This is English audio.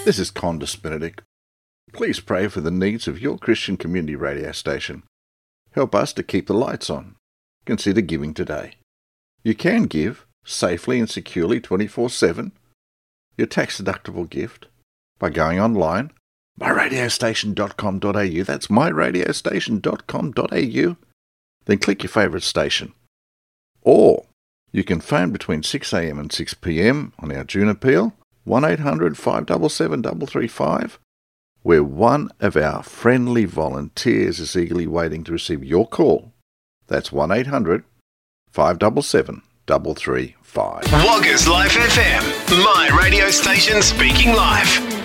This is Condis Benedict. Please pray for the needs of your Christian community radio station. Help us to keep the lights on. Consider giving today. You can give safely and securely 24/7, your tax-deductible gift, by going online, myradiostation.com.au. That's myradiostation.com.au. Then click your favourite station. Or you can phone between 6 a.m. and 6 p.m. on our June appeal, 1-800-577-335, where one of our friendly volunteers is eagerly waiting to receive your call. That's 1-800-577-335. Woggers Life FM, my radio station speaking live.